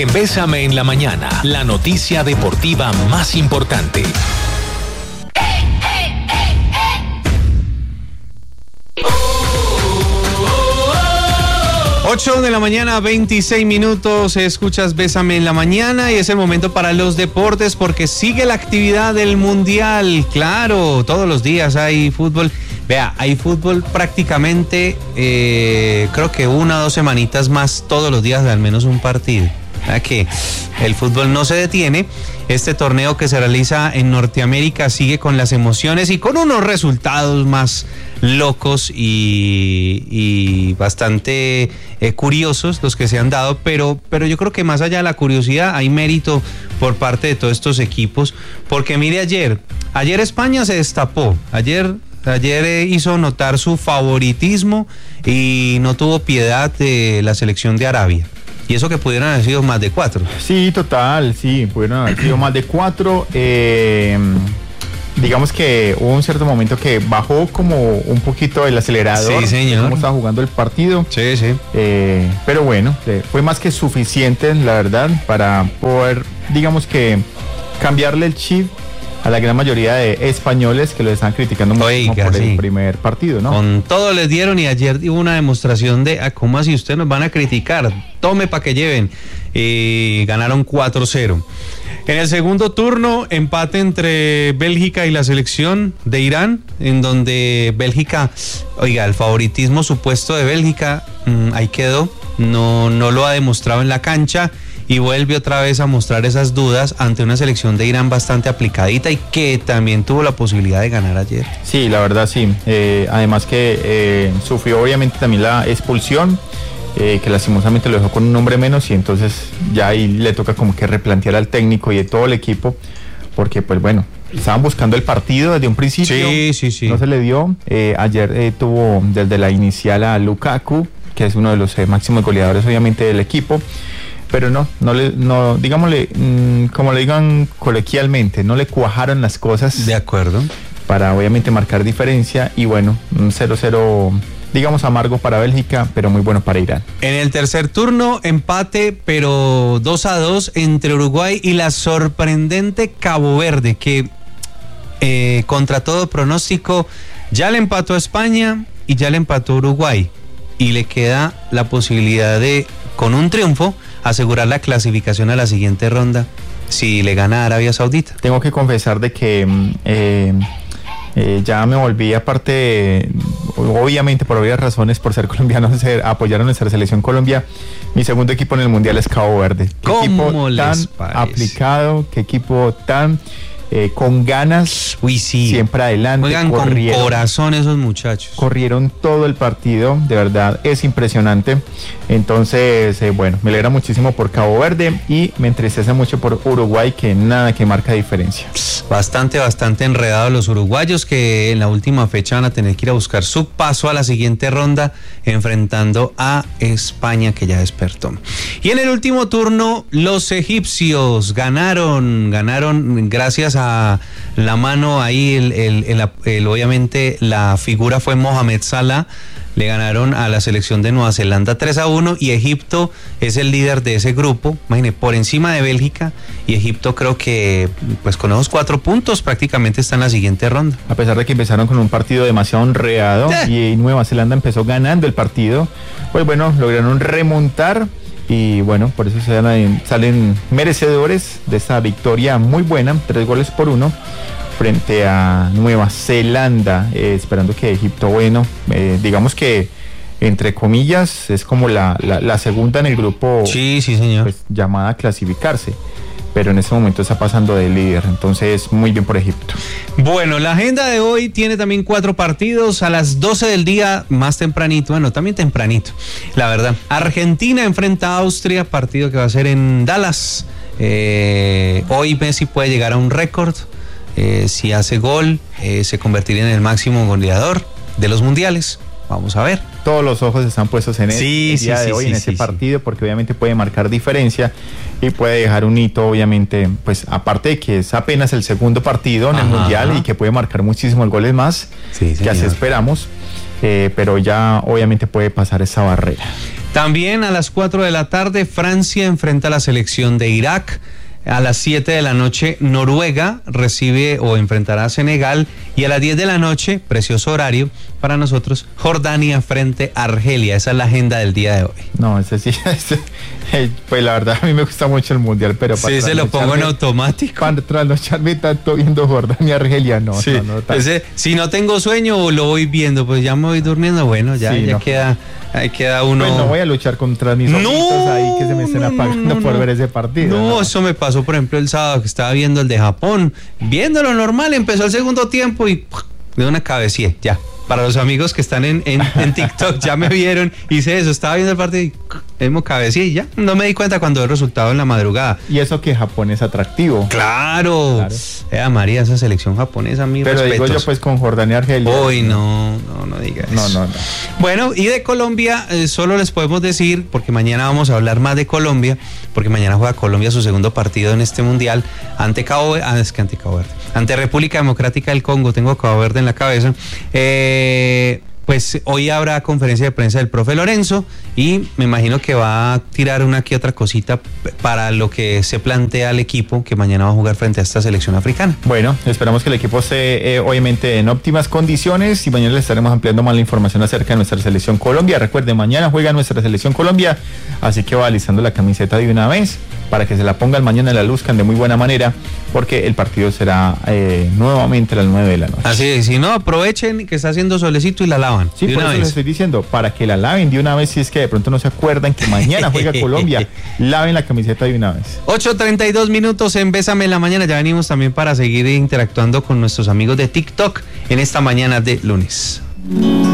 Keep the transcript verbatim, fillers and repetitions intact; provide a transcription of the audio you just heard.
En Bésame en la Mañana, la noticia deportiva más importante. ocho de la mañana, veintiséis minutos, escuchas Bésame en la Mañana y es el momento para los deportes porque sigue la actividad del Mundial. Claro, todos los días hay fútbol. Vea, hay fútbol prácticamente, eh, creo que una o dos semanitas más, todos los días de al menos un partido. ¿Verdad que el fútbol no se detiene? Este torneo que se realiza en Norteamérica sigue con las emociones y con unos resultados más locos y, y bastante eh, curiosos los que se han dado, pero, pero yo creo que más allá de la curiosidad hay mérito por parte de todos estos equipos, porque mire ayer, ayer España se destapó, ayer... Ayer hizo notar su favoritismo y no tuvo piedad de la selección de Arabia. Y eso que pudieran haber sido más de cuatro. Sí, total, sí, pudieron haber sido más de cuatro. Eh, digamos que hubo un cierto momento que bajó como un poquito el acelerador. Sí, señor. Cómo estaba jugando el partido. Sí, sí. Eh, pero bueno, fue más que suficiente, la verdad, para poder, digamos que, cambiarle el chip a la gran mayoría de españoles que lo están criticando mucho por sí. el primer partido, ¿no? Con todo les dieron y ayer hubo una demostración de ah, ¿cómo así ustedes nos van a criticar? Tome para que lleven. Y ganaron cuatro cero. En el segundo turno, empate entre Bélgica y la selección de Irán, en donde Bélgica, oiga, el favoritismo supuesto de Bélgica, mmm, ahí quedó, no, no lo ha demostrado en la cancha. Y vuelve otra vez a mostrar esas dudas ante una selección de Irán bastante aplicadita y que también tuvo la posibilidad de ganar ayer. Sí, la verdad sí. Eh, además que eh, sufrió obviamente también la expulsión, eh, que lastimosamente lo dejó con un hombre menos y entonces ya ahí le toca como que replantear al técnico y a todo el equipo, porque pues bueno, estaban buscando el partido desde un principio. Sí, sí, sí. No se le dio. Eh, ayer eh, tuvo desde la inicial a Lukaku, que es uno de los eh, máximos goleadores obviamente del equipo. Pero no, no le, no, digámosle, mmm, como le digan coloquialmente, no le cuajaron las cosas. De acuerdo. Para obviamente marcar diferencia y bueno, un cero cero, digamos amargo para Bélgica, pero muy bueno para Irán. En el tercer turno, empate, pero dos a dos entre Uruguay y la sorprendente Cabo Verde, que eh, contra todo pronóstico ya le empató a España y ya le empató a Uruguay. Y le queda la posibilidad de, con un triunfo, asegurar la clasificación a la siguiente ronda si le gana a Arabia Saudita. Tengo que confesar de que eh, eh, ya me volví, aparte, obviamente por obvias razones, por ser colombiano, ser, apoyar a nuestra selección Colombia. Mi segundo equipo en el Mundial es Cabo Verde. ¿Qué ¿Cómo equipo les tan parece? Aplicado, qué equipo tan... Eh, con ganas, Uy, sí. siempre adelante. Juegan con corazón esos muchachos. Corrieron todo el partido, de verdad, es impresionante. Entonces, eh, bueno, me alegra muchísimo por Cabo Verde y me entristece mucho por Uruguay, que nada que marca diferencia. Bastante, bastante enredados los uruguayos, que en la última fecha van a tener que ir a buscar su paso a la siguiente ronda, enfrentando a España, que ya despertó. Y en el último turno, los egipcios ganaron, ganaron gracias a la mano ahí, el, el, el, el, obviamente la figura fue Mohamed Salah. Le ganaron a la selección de Nueva Zelanda tres a uno y Egipto es el líder de ese grupo, imagínate, por encima de Bélgica, y Egipto creo que pues con esos cuatro puntos prácticamente está en la siguiente ronda. A pesar de que empezaron con un partido demasiado enredado eh. y Nueva Zelanda empezó ganando el partido, pues bueno, lograron remontar. Y bueno, por eso salen, salen merecedores de esta victoria muy buena, tres goles por uno, frente a Nueva Zelanda, eh, esperando que Egipto, bueno, eh, digamos que, entre comillas, es como la, la, la segunda en el grupo. Sí, sí, señor. Pues, llamada a clasificarse. Pero en este momento está pasando de líder, entonces muy bien por Egipto. Bueno, la agenda de hoy tiene también cuatro partidos a las doce del día, más tempranito, bueno, también tempranito, la verdad. Argentina enfrenta a Austria, partido que va a ser en Dallas. Eh, hoy Messi puede llegar a un récord, eh, si hace gol, eh, se convertiría en el máximo goleador de los mundiales. Vamos a ver. Todos los ojos están puestos en sí, el día sí, de sí, hoy, sí, en ese sí, partido, sí. Porque obviamente puede marcar diferencia y puede dejar un hito, obviamente, pues aparte de que es apenas el segundo partido en el Mundial y que puede marcar muchísimos goles más, sí, que así esperamos, eh, pero ya obviamente puede pasar esa barrera. También a las cuatro de la tarde, Francia enfrenta a la selección de Irak. A las siete de la noche, Noruega recibe o enfrentará a Senegal. Y a las diez de la noche, precioso horario para nosotros, Jordania frente a Argelia. Esa es la agenda del día de hoy. No, ese sí, ese, pues la verdad a mí me gusta mucho el mundial, pero para sí, se lo pongo en automático. Para trasnocharme tanto viendo Jordania, Argelia, no, sí, no, no. Ese, si no tengo sueño o lo voy viendo, pues ya me voy durmiendo, bueno, ya, sí, ya no. queda... Ahí queda uno. Pues no voy a luchar contra mis ojitos no, ahí que se me estén apagando no, no, por ver ese partido. No, no, eso me pasó, por ejemplo, el sábado que estaba viendo el de Japón. Viéndolo normal, empezó el segundo tiempo y de una cabecilla, ya. Para los amigos que están en, en, en TikTok, ya me vieron, hice eso, estaba viendo el partido y hemos cabecilla y ya. No me di cuenta cuando el resultado en la madrugada. Y eso que Japón es atractivo. Claro. claro. Eh, María, esa selección japonesa, mi Pero respetos. digo yo pues con Jordania, Argelia. Uy, no, no, no digas No, no, no. Bueno, y de Colombia, eh, solo les podemos decir, porque mañana vamos a hablar más de Colombia, porque mañana juega Colombia su segundo partido en este mundial ante Cabo Verde, ah, es que ante Cabo Verde, ante República Democrática del Congo, tengo Cabo Verde en la cabeza. Eh... Pues hoy habrá conferencia de prensa del profe Lorenzo y me imagino que va a tirar una que otra cosita para lo que se plantea al equipo que mañana va a jugar frente a esta selección africana. Bueno, esperamos que el equipo esté eh, obviamente en óptimas condiciones y mañana les estaremos ampliando más la información acerca de nuestra selección Colombia. Recuerden, mañana juega nuestra selección Colombia, así que va alisando la camiseta de una vez para que se la pongan mañana y la luzcan de muy buena manera, porque el partido será eh, nuevamente a las nueve de la noche. Así es, si no, aprovechen que está haciendo solecito y la lavan. Sí, por eso les estoy diciendo, para que la laven de una vez, si es que de pronto no se acuerdan que mañana juega Colombia, laven la camiseta de una vez. ocho treinta y dos minutos en Bésame en la Mañana, ya venimos también para seguir interactuando con nuestros amigos de TikTok en esta mañana de lunes.